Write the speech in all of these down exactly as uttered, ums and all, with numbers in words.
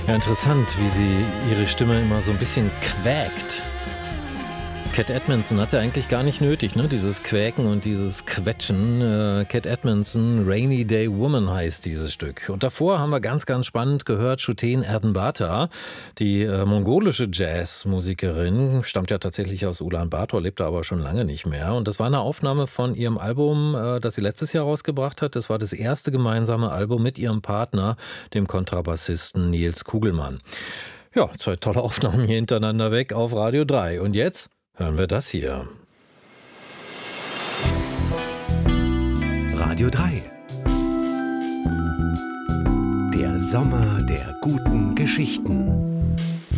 Ja, interessant, wie sie ihre Stimme immer so ein bisschen quäkt. Cat Edmondson hat ja eigentlich gar nicht nötig, ne? Dieses Quäken und dieses Quetschen. Äh, Cat Edmondson, Rainy Day Woman heißt dieses Stück. Und davor haben wir ganz, ganz spannend gehört Shuten Erdenbata, die äh, mongolische Jazzmusikerin, stammt ja tatsächlich aus Ulaanbaatar, lebt da aber schon lange nicht mehr. Und das war eine Aufnahme von ihrem Album, äh, das sie letztes Jahr rausgebracht hat. Das war das erste gemeinsame Album mit ihrem Partner, dem Kontrabassisten Nils Kugelmann. Ja, zwei tolle Aufnahmen hier hintereinander weg auf Radio drei. Und jetzt hören wir das hier. Radio drei. Der Sommer der guten Geschichten.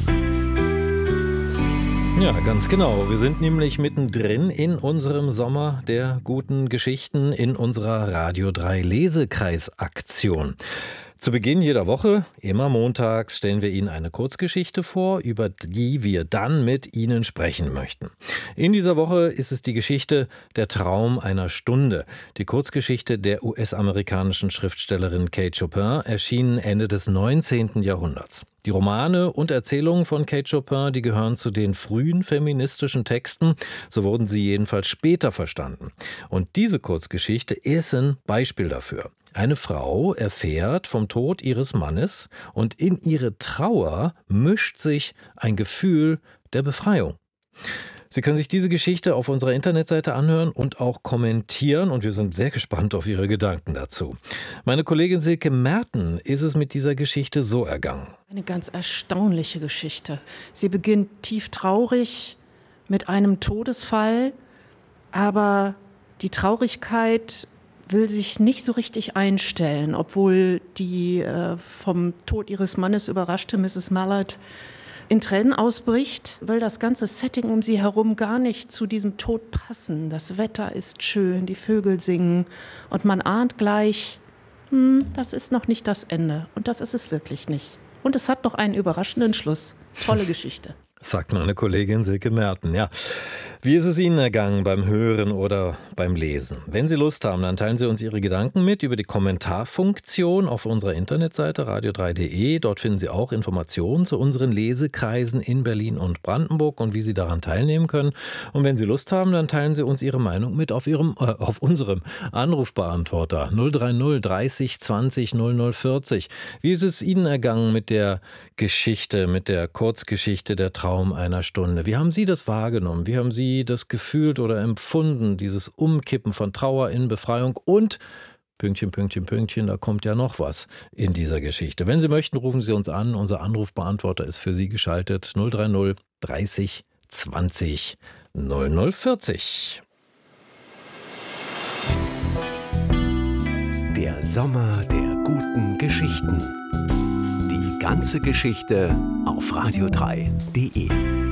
Ja, ganz genau. Wir sind nämlich mittendrin in unserem Sommer der guten Geschichten in unserer Radio drei Lesekreisaktion. Zu Beginn jeder Woche, immer montags, stellen wir Ihnen eine Kurzgeschichte vor, über die wir dann mit Ihnen sprechen möchten. In dieser Woche ist es die Geschichte Der Traum einer Stunde. Die Kurzgeschichte der U S-amerikanischen Schriftstellerin Kate Chopin erschien Ende des neunzehnten Jahrhunderts. Die Romane und Erzählungen von Kate Chopin, die gehören zu den frühen feministischen Texten, so wurden sie jedenfalls später verstanden. Und diese Kurzgeschichte ist ein Beispiel dafür. Eine Frau erfährt vom Tod ihres Mannes und in ihre Trauer mischt sich ein Gefühl der Befreiung. Sie können sich diese Geschichte auf unserer Internetseite anhören und auch kommentieren und wir sind sehr gespannt auf Ihre Gedanken dazu. Meine Kollegin Silke Merten ist es mit dieser Geschichte so ergangen. Eine ganz erstaunliche Geschichte. Sie beginnt tief traurig mit einem Todesfall, aber die Traurigkeit will sich nicht so richtig einstellen, obwohl die äh, vom Tod ihres Mannes überraschte Misses Mallard in Tränen ausbricht, weil das ganze Setting um sie herum gar nicht zu diesem Tod passen. Das Wetter ist schön, die Vögel singen und man ahnt gleich, hm, das ist noch nicht das Ende. Und das ist es wirklich nicht. Und es hat noch einen überraschenden Schluss. Tolle Geschichte. Sagt meine Kollegin Silke Merten. Ja, wie ist es Ihnen ergangen beim Hören oder beim Lesen? Wenn Sie Lust haben, dann teilen Sie uns Ihre Gedanken mit über die Kommentarfunktion auf unserer Internetseite radio drei punkt de. Dort finden Sie auch Informationen zu unseren Lesekreisen in Berlin und Brandenburg und wie Sie daran teilnehmen können. Und wenn Sie Lust haben, dann teilen Sie uns Ihre Meinung mit auf, Ihrem, äh, auf unserem Anrufbeantworter null drei null dreißig zwanzig null null vierzig. Wie ist es Ihnen ergangen mit der Geschichte, mit der Kurzgeschichte Der Traum einer Stunde? Wie haben Sie das wahrgenommen? Wie haben Sie das gefühlt oder empfunden, dieses Umkippen von Trauer in Befreiung und Pünktchen, Pünktchen, Pünktchen, da kommt ja noch was in dieser Geschichte. Wenn Sie möchten, rufen Sie uns an. Unser Anrufbeantworter ist für Sie geschaltet null drei null dreißig zwanzig null null vierzig. Der Sommer der guten Geschichten. Die ganze Geschichte auf radio drei punkt de.